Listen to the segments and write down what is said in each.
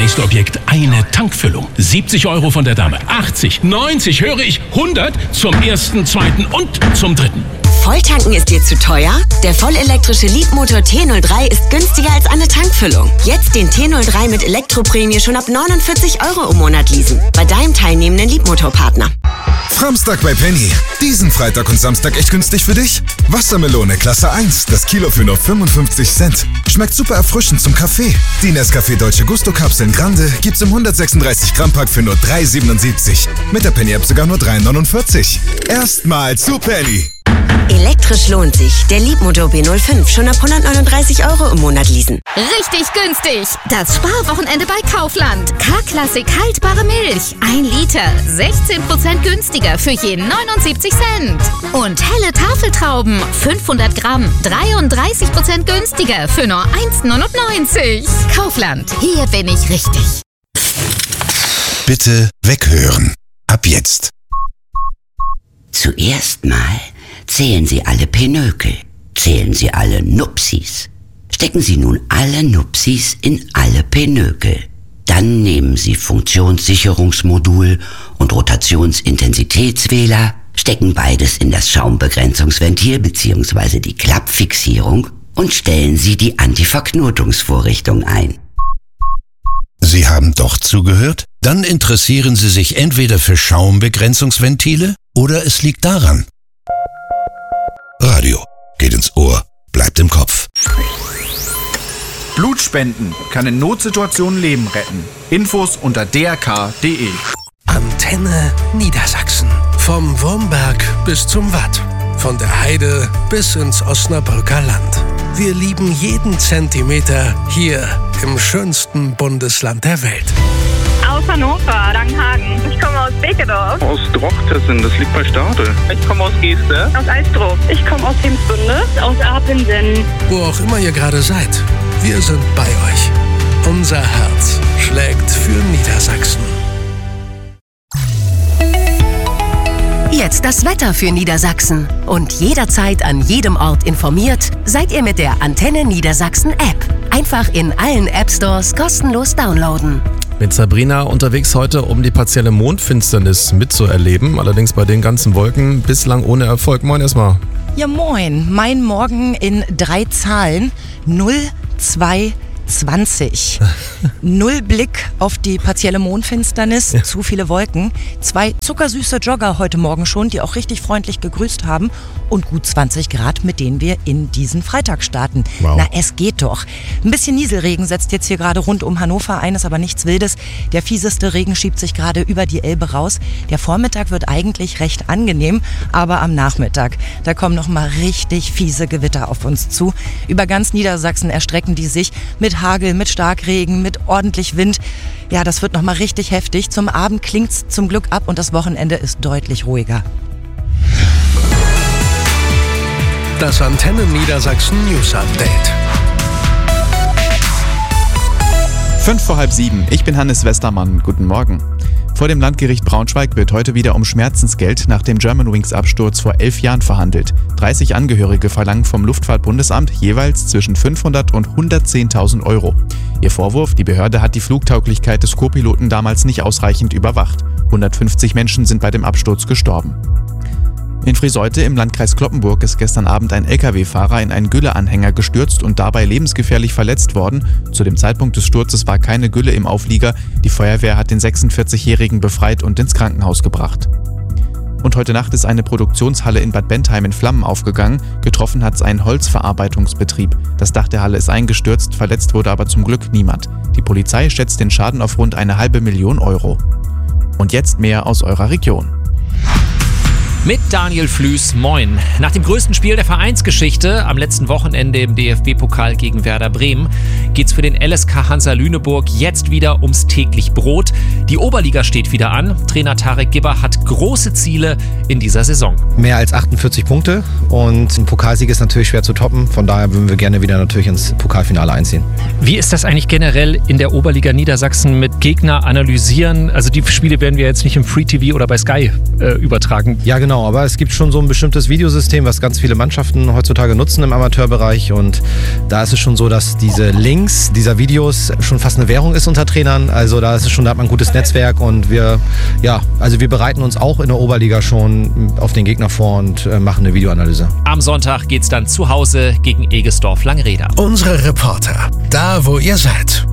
nächste Objekt eine Tankfüllung. 70 € von der Dame, 80, 90, höre ich, 100 zum ersten, zweiten und zum dritten. Volltanken ist dir zu teuer? Der vollelektrische Leapmotor T03 ist günstiger als eine Tankfüllung. Jetzt den T03 mit Elektroprämie schon ab 49 € im Monat leasen. Bei deinem teilnehmenden Leapmotor-Partner. Framstag bei Penny. Diesen Freitag und Samstag echt günstig für dich? Wassermelone Klasse 1, das Kilo für nur 55 Cent. Schmeckt super erfrischend zum Kaffee. Die Nescafé Dolce Gusto Kapseln Grande gibt's im 136 Gramm Pack für nur 3,77. Mit der Penny App sogar nur 3,49. Erstmal zu Penny. Elektrisch lohnt sich. Der Leapmotor B05 schon ab 139 € im Monat leasen. Richtig günstig. Das Sparwochenende bei Kaufland. K-Klassik haltbare Milch. 1 Liter. 16% günstiger für je 79 Cent. Und helle Tafeltrauben. 500 Gramm. 33% günstiger für nur 1,99. Kaufland. Hier bin ich richtig. Bitte weghören. Ab jetzt. Zuerst mal zählen Sie alle Pinökel, zählen Sie alle Nupsis. Stecken Sie nun alle Nupsis in alle Pinökel. Dann nehmen Sie Funktionssicherungsmodul und Rotationsintensitätswähler, stecken beides in das Schaumbegrenzungsventil bzw. die Klappfixierung und stellen Sie die Antiverknotungsvorrichtung ein. Sie haben doch zugehört? Dann interessieren Sie sich entweder für Schaumbegrenzungsventile oder es liegt daran. Radio geht ins Ohr, bleibt im Kopf. Blutspenden kann in Notsituationen Leben retten. Infos unter drk.de. Antenne Niedersachsen. Vom Wurmberg bis zum Watt. Von der Heide bis ins Osnabrücker Land. Wir lieben jeden Zentimeter hier im schönsten Bundesland der Welt. Aus Hannover, Langenhagen. Ich komme aus Bekedorf. Aus Drochtersen, das liegt bei Stade. Ich komme aus Geeste. Aus Alsdruck. Ich komme aus Hemsbünde. Aus Apensen. Wo auch immer ihr gerade seid, wir sind bei euch. Unser Herz schlägt für Niedersachsen. Jetzt das Wetter für Niedersachsen. Und jederzeit an jedem Ort informiert, seid ihr mit der Antenne Niedersachsen App. Einfach in allen App-Stores kostenlos downloaden. Mit Sabrina unterwegs heute, um die partielle Mondfinsternis mitzuerleben. Allerdings bei den ganzen Wolken bislang ohne Erfolg. Moin erstmal. Ja moin, mein Morgen in 3 Zahlen. 0, 2, 20. 0 Blick auf die partielle Mondfinsternis, ja. Zu viele Wolken. 2 zuckersüße Jogger heute Morgen schon, die auch richtig freundlich gegrüßt haben. Und gut 20 Grad, mit denen wir in diesen Freitag starten. Wow. Na, es geht doch. Ein bisschen Nieselregen setzt jetzt hier gerade rund um Hannover ein, ist aber nichts Wildes. Der fieseste Regen schiebt sich gerade über die Elbe raus. Der Vormittag wird eigentlich recht angenehm, aber am Nachmittag, da kommen nochmal richtig fiese Gewitter auf uns zu. Über ganz Niedersachsen erstrecken die sich mit Hagel, mit Starkregen, mit ordentlich Wind. Ja, das wird nochmal richtig heftig. Zum Abend klingt's zum Glück ab und das Wochenende ist deutlich ruhiger. Das Antenne Niedersachsen News Update. 6:05. Ich bin Hannes Westermann. Guten Morgen. Vor dem Landgericht Braunschweig wird heute wieder um Schmerzensgeld nach dem Germanwings-Absturz vor 11 Jahren verhandelt. 30 Angehörige verlangen vom Luftfahrtbundesamt jeweils zwischen 500 und 110.000 €. Ihr Vorwurf, die Behörde hat die Flugtauglichkeit des Co-Piloten damals nicht ausreichend überwacht. 150 Menschen sind bei dem Absturz gestorben. In Friseute im Landkreis Cloppenburg ist gestern Abend ein Lkw-Fahrer in einen Gülleanhänger gestürzt und dabei lebensgefährlich verletzt worden. Zu dem Zeitpunkt des Sturzes war keine Gülle im Auflieger. Die Feuerwehr hat den 46-Jährigen befreit und ins Krankenhaus gebracht. Und heute Nacht ist eine Produktionshalle in Bad Bentheim in Flammen aufgegangen. Getroffen hat es einen Holzverarbeitungsbetrieb. Das Dach der Halle ist eingestürzt, verletzt wurde aber zum Glück niemand. Die Polizei schätzt den Schaden auf rund 500.000 €. Und jetzt mehr aus eurer Region. Mit Daniel Flüß, moin. Nach dem größten Spiel der Vereinsgeschichte am letzten Wochenende im DFB-Pokal gegen Werder Bremen geht's für den LSK Hansa Lüneburg jetzt wieder ums täglich Brot. Die Oberliga steht wieder an. Trainer Tarek Gibber hat große Ziele in dieser Saison. Mehr als 48 Punkte und ein Pokalsieg ist natürlich schwer zu toppen. Von daher würden wir gerne wieder natürlich ins Pokalfinale einziehen. Wie ist das eigentlich generell in der Oberliga Niedersachsen mit Gegner analysieren? Also die Spiele werden wir jetzt nicht im Free TV oder bei Sky übertragen. Ja, genau. genau, aber es gibt schon so ein bestimmtes Videosystem, was ganz viele Mannschaften heutzutage nutzen im Amateurbereich und da ist es schon so, dass diese Links dieser Videos schon fast eine Währung ist unter Trainern, also da hat man ein gutes Netzwerk und wir bereiten uns auch in der Oberliga schon auf den Gegner vor und machen eine Videoanalyse. Am Sonntag geht's dann zu Hause gegen Egesdorf-Langreda. Unsere Reporter, da wo ihr seid.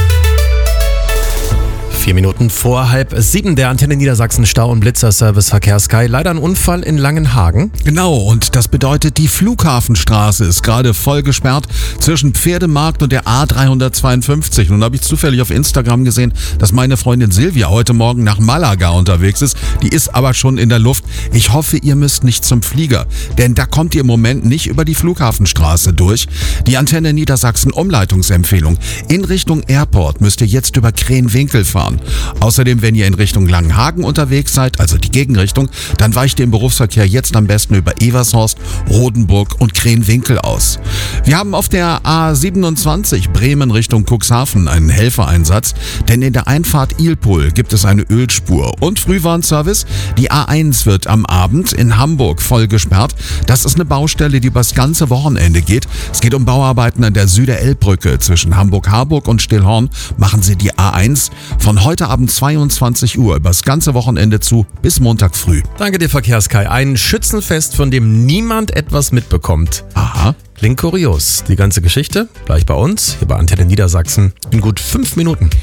4 Minuten vor 6:30 der Antenne Niedersachsen Stau- und Blitzerservice Verkehr Sky. Leider ein Unfall in Langenhagen. Genau, und das bedeutet, die Flughafenstraße ist gerade voll gesperrt zwischen Pferdemarkt und der A352. Nun habe ich zufällig auf Instagram gesehen, dass meine Freundin Silvia heute Morgen nach Malaga unterwegs ist. Die ist aber schon in der Luft. Ich hoffe, ihr müsst nicht zum Flieger, denn da kommt ihr im Moment nicht über die Flughafenstraße durch. Die Antenne Niedersachsen Umleitungsempfehlung. In Richtung Airport müsst ihr jetzt über Krenwinkel fahren. Außerdem, wenn ihr in Richtung Langenhagen unterwegs seid, also die Gegenrichtung, dann weicht ihr im Berufsverkehr jetzt am besten über Evershorst, Rodenburg und Krenwinkel aus. Wir haben auf der A27 Bremen Richtung Cuxhaven einen Helfereinsatz, denn in der Einfahrt Ilpol gibt es eine Ölspur. Und Frühwarnservice, die A1 wird am Abend in Hamburg voll gesperrt. Das ist eine Baustelle, die übers ganze Wochenende geht. Es geht um Bauarbeiten an der Süder-Elb-Brücke zwischen Hamburg-Harburg und Stillhorn. Machen Sie die A1 von heute Abend 22 Uhr übers ganze Wochenende zu bis Montag früh. Danke dir, Verkehrskai. Ein Schützenfest, von dem niemand etwas mitbekommt. Aha. Klingt kurios. Die ganze Geschichte gleich bei uns, hier bei Antenne Niedersachsen, in gut 5 Minuten.